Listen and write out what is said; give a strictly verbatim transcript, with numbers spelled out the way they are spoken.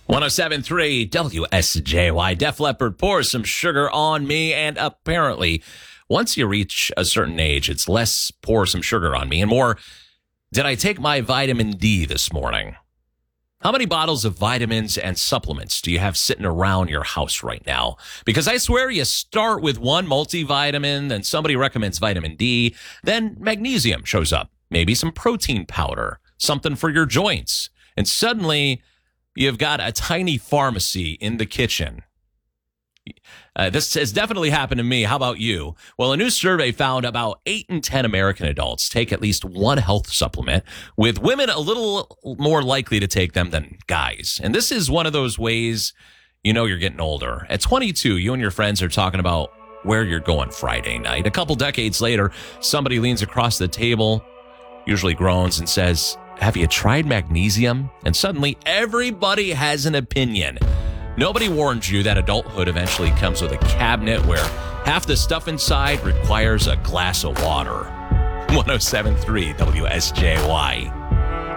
one oh seven point three W S J Y. Def Leppard pours some sugar on me, and apparently, once you reach a certain age, it's less pour some sugar on me and more, did I take my vitamin D this morning? How many bottles of vitamins and supplements do you have sitting around your house right now? Because I swear you start with one multivitamin, then somebody recommends vitamin D, then magnesium shows up, maybe some protein powder, something for your joints, and suddenly you've got a tiny pharmacy in the kitchen. Uh, this has definitely happened to me. How about you? Well, a new survey found about eight in ten American adults take at least one health supplement, with women a little more likely to take them than guys. And this is one of those ways you know you're getting older. At twenty-two, you and your friends are talking about where you're going Friday night. A couple decades later, somebody leans across the table, usually groans, and says, "Have you tried magnesium?" And suddenly everybody has an opinion. Nobody warned you that adulthood eventually comes with a cabinet where half the stuff inside requires a glass of water. one oh seven point three W S J Y.